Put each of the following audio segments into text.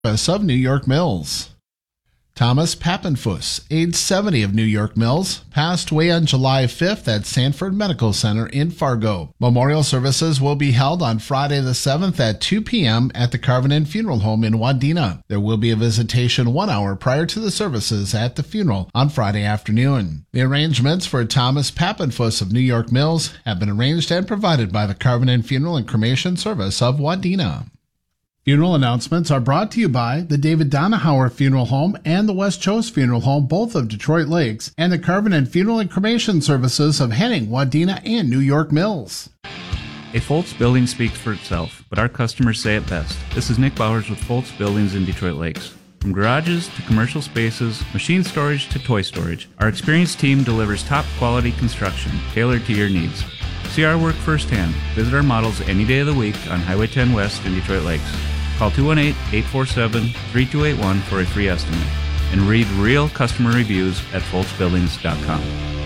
of New York Mills. Thomas Pappenfuss, age 70 of New York Mills, passed away on July 5th at Sanford Medical Center in Fargo. Memorial services will be held on Friday the 7th at 2 p.m. at the Carvin Funeral Home in Wadena. There will be a visitation 1 hour prior to the services at the funeral on Friday afternoon. The arrangements for Thomas Pappenfuss of New York Mills have been arranged and provided by the Carvin Funeral and Cremation Service of Wadena. Funeral announcements are brought to you by the David Donahauer Funeral Home and the West Chose Funeral Home, both of Detroit Lakes, and the Carvin Funeral and Cremation Services of Henning, Wadena, and New York Mills. A Foltz building speaks for itself, but our customers say it best. This is Nick Bowers with Foltz Buildings in Detroit Lakes. From garages to commercial spaces, machine storage to toy storage, our experienced team delivers top quality construction tailored to your needs. See our work firsthand. Visit our models any day of the week on Highway 10 West in Detroit Lakes. Call 218-847-3281 for a free estimate. And read real customer reviews at foltzbuildings.com.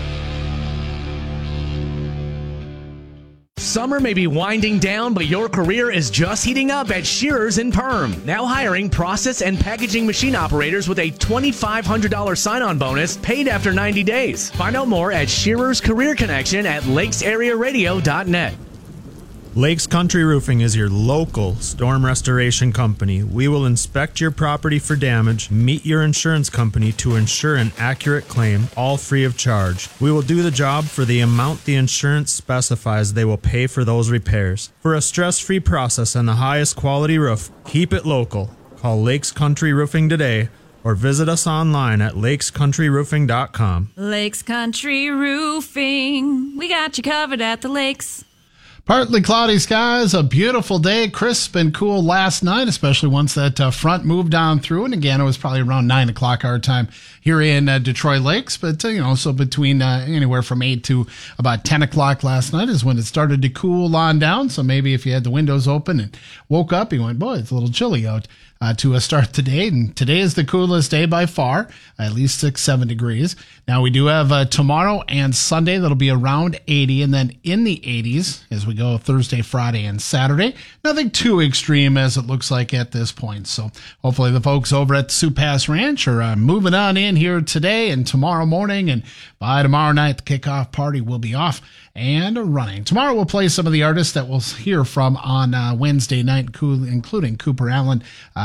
Summer may be winding down, but your career is just heating up at Shearers and Perm. Now hiring process and packaging machine operators with a $2,500 sign-on bonus paid after 90 days. Find out more at Shearers Career Connection at lakesarearadio.net. Lakes Country Roofing is your local storm restoration company. We will inspect your property for damage, meet your insurance company to ensure an accurate claim, all free of charge. We will do the job for the amount the insurance specifies they will pay for those repairs. For a stress-free process and the highest quality roof, keep it local. Call Lakes Country Roofing today or visit us online at lakescountryroofing.com. Lakes Country Roofing. We got you covered at the lakes. Partly cloudy skies, a beautiful day, crisp and cool last night, especially once that front moved on through. And again, it was probably around 9 o'clock our time here in Detroit Lakes. But, so between anywhere from 8 to about 10 o'clock last night is when it started to cool on down. So maybe if you had the windows open and woke up, you went, boy, it's a little chilly out. To start the day. And today is the coolest day by far, at least 6-7 degrees. Now we do have tomorrow and Sunday that'll be around 80, and then in the 80s as we go Thursday, Friday, and Saturday. Nothing too extreme as it looks like at this point. So hopefully the folks over at the Sioux Pass Ranch are moving on in here today and tomorrow morning, and by tomorrow night the kickoff party will be off and running. Tomorrow we'll play some of the artists that we'll hear from on Wednesday night, including Cooper Allen,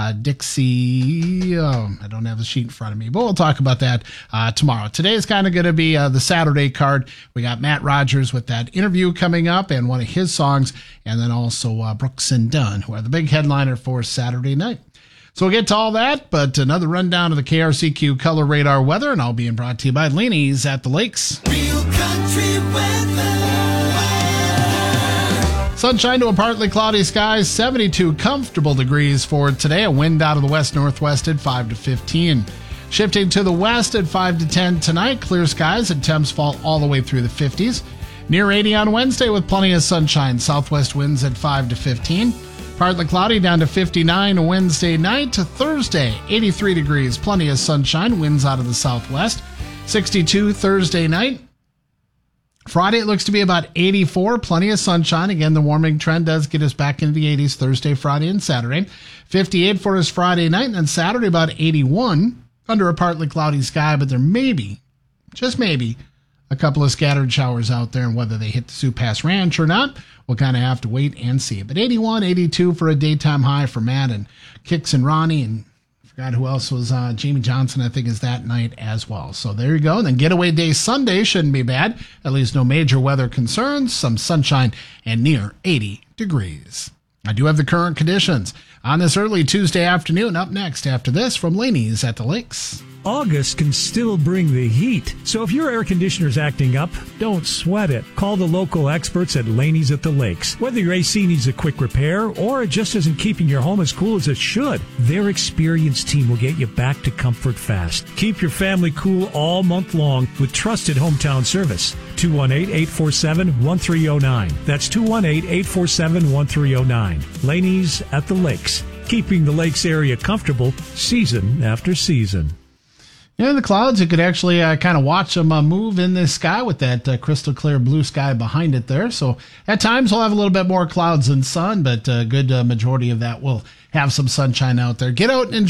Dixie. I don't have the sheet in front of me, but we'll talk about that tomorrow. Today is kind of going to be the Saturday card. We got Matt Rogers with that interview coming up and one of his songs, and then also Brooks and Dunn, who are the big headliner for Saturday night. So we'll get to all that, but another rundown of the KRCQ Color Radar weather, and I'll be brought to you by Leanie's at the Lakes. Real country weather. Sunshine to a partly cloudy sky, 72 comfortable degrees for today. A wind out of the west-northwest at 5 to 15. Shifting to the west at 5 to 10 tonight. Clear skies and temps fall all the way through the 50s. Near 80 on Wednesday with plenty of sunshine. Southwest winds at 5 to 15. Partly cloudy down to 59 Wednesday night. To Thursday, 83 degrees. Plenty of sunshine. Winds out of the southwest. 62 Thursday night. Friday, it looks to be about 84. Plenty of sunshine. Again, the warming trend does get us back into the 80s Thursday, Friday, and Saturday. 58 for us Friday night. And then Saturday, about 81 under a partly cloudy sky. But there may be, just maybe, a couple of scattered showers out there. And whether they hit the Sioux Pass Ranch or not, we'll kind of have to wait and see. But 81, 82 for a daytime high for Matt and Kix and Ronnie, and I forgot who else was Jamie Johnson, I think, is that night as well. So there you go. And then getaway day Sunday shouldn't be bad. At least no major weather concerns. Some sunshine and near 80 degrees. I do have the current conditions on this early Tuesday afternoon. Up next after this from Laney's at the Lakes. August can still bring the heat. So if your air conditioner's acting up, don't sweat it. Call the local experts at Laney's at the Lakes. Whether your AC needs a quick repair or it just isn't keeping your home as cool as it should, their experienced team will get you back to comfort fast. Keep your family cool all month long with trusted hometown service. 218-847-1309. That's 218-847-1309. Laney's at the Lakes. Keeping the Lakes area comfortable season after season. Yeah, the clouds, you could actually kind of watch them move in the sky with that crystal clear blue sky behind it there. So at times we'll have a little bit more clouds than sun, but a good majority of that will have some sunshine out there. Get out and enjoy